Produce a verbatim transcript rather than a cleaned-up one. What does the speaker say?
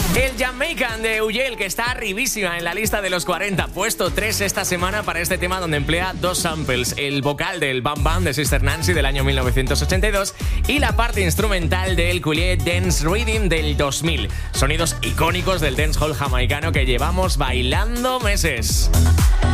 El Jamaican de Uyel, que está arribísima en la lista de los cuarenta, puesto tres esta semana para este tema donde emplea dos samples, el vocal del Bam Bam de Sister Nancy del año mil novecientos ochenta y dos y la parte instrumental del Coulier Dance Rhythm del dos mil. Sonidos icónicos del dancehall jamaicano que llevamos bailando meses.